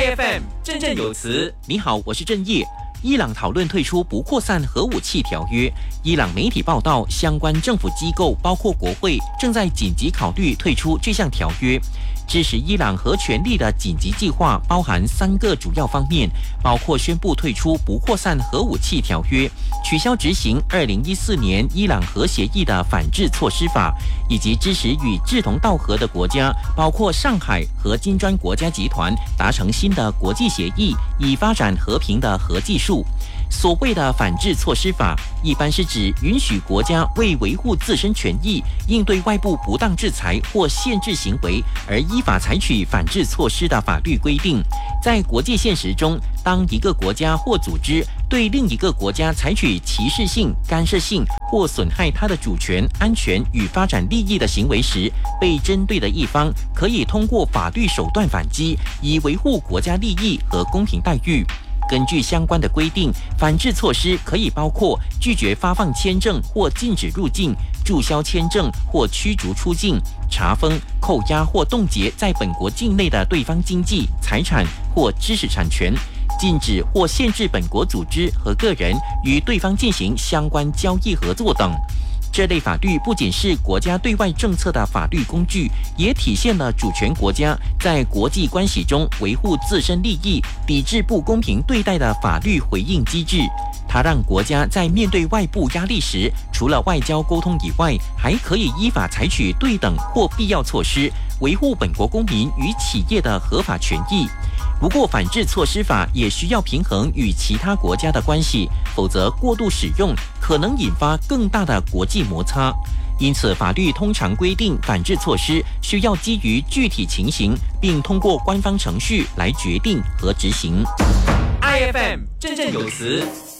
IFM 振振有词。 你好，我是郑业。伊朗讨论退出不扩散核武器条约。伊朗媒体报道，相关政府机构包括国会正在紧急考虑退出这项条约。支持伊朗核权利的紧急计划包含3个主要方面，包括宣布退出不扩散核武器条约，取消执行2014年伊朗核协议的反制措施法，以及支持与志同道合的国家，包括上海和金砖国家集团达成新的国际协议，以发展和平的核技术。所谓的反制措施法，一般是指允许国家为维护自身权益，应对外部不当制裁或限制行为而依法采取反制措施的法律规定。在国际现实中，当一个国家或组织对另一个国家采取歧视性、干涉性或损害它的主权、安全与发展利益的行为时，被针对的一方可以通过法律手段反击，以维护国家利益和公平待遇。根据相关的规定，反制措施可以包括拒绝发放签证或禁止入境、注销签证或驱逐出境、查封、扣押或冻结在本国境内的对方经济、财产或知识产权，禁止或限制本国组织和个人与对方进行相关交易合作等。这类法律不仅是国家对外政策的法律工具，也体现了主权国家在国际关系中维护自身利益、抵制不公平对待的法律回应机制。它让国家在面对外部压力时，除了外交沟通以外，还可以依法采取对等或必要措施，维护本国公民与企业的合法权益。不过，反制措施法也需要平衡与其他国家的关系，否则过度使用可能引发更大的国际摩擦。因此，法律通常规定反制措施需要基于具体情形，并通过官方程序来决定和执行。 IFM 振振有词。